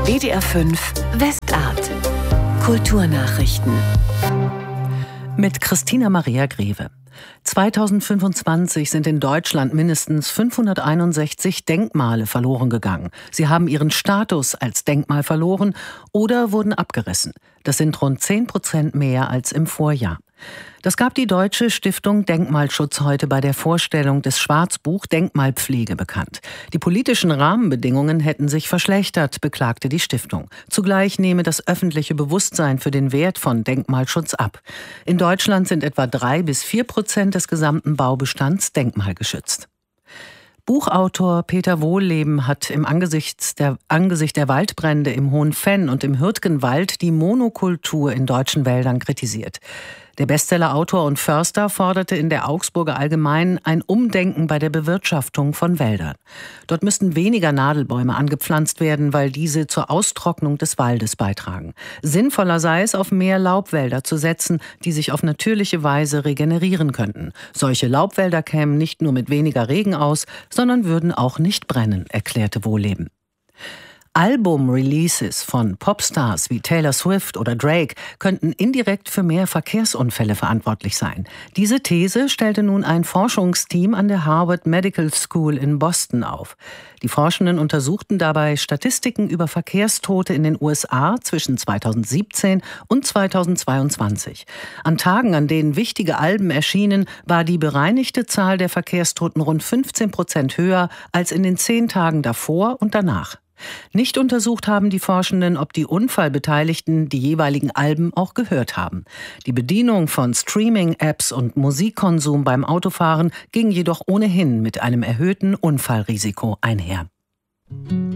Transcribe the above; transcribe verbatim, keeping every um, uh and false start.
W D R fünf Westart. Kulturnachrichten. Mit Christina Maria Greve. zweitausendfünfundzwanzig sind in Deutschland mindestens fünfhunderteinundsechzig Denkmale verloren gegangen. Sie haben ihren Status als Denkmal verloren oder wurden abgerissen. Das sind rund zehn Prozent mehr als im Vorjahr. Das gab die Deutsche Stiftung Denkmalschutz heute bei der Vorstellung des Schwarzbuch Denkmalpflege bekannt. Die politischen Rahmenbedingungen hätten sich verschlechtert, beklagte die Stiftung. Zugleich nehme das öffentliche Bewusstsein für den Wert von Denkmalschutz ab. In Deutschland sind etwa drei bis vier Prozent des gesamten Baubestands denkmalgeschützt. Buchautor Peter Wohlleben hat im Angesicht der, Angesicht der Waldbrände im Hohenfenn und im Hürtgenwald die Monokultur in deutschen Wäldern kritisiert. Der Bestsellerautor und Förster forderte in der Augsburger Allgemeinen ein Umdenken bei der Bewirtschaftung von Wäldern. Dort müssten weniger Nadelbäume angepflanzt werden, weil diese zur Austrocknung des Waldes beitragen. Sinnvoller sei es, auf mehr Laubwälder zu setzen, die sich auf natürliche Weise regenerieren könnten. Solche Laubwälder kämen nicht nur mit weniger Regen aus, sondern würden auch nicht brennen, erklärte Wohlleben. Album-Releases von Popstars wie Taylor Swift oder Drake könnten indirekt für mehr Verkehrsunfälle verantwortlich sein. Diese These stellte nun ein Forschungsteam an der Harvard Medical School in Boston auf. Die Forschenden untersuchten dabei Statistiken über Verkehrstote in den U S A zwischen zweitausendsiebzehn und zweitausendzweiundzwanzig. An Tagen, an denen wichtige Alben erschienen, war die bereinigte Zahl der Verkehrstoten rund fünfzehn Prozent höher als in den zehn Tagen davor und danach. Nicht untersucht haben die Forschenden, ob die Unfallbeteiligten die jeweiligen Alben auch gehört haben. Die Bedienung von Streaming-Apps und Musikkonsum beim Autofahren ging jedoch ohnehin mit einem erhöhten Unfallrisiko einher.